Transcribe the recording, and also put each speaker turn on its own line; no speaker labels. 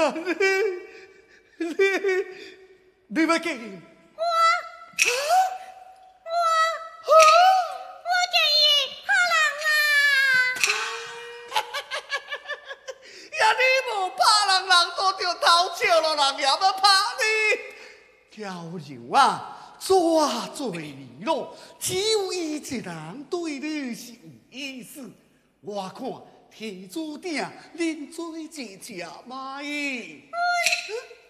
你要给伊？
我建议怕
呀，你无怕人，人都着偷笑了，人也要怕你。娇柔啊，抓罪你咯，只有伊一人对你是有意思。我看天注定恁做一只蚂蚁。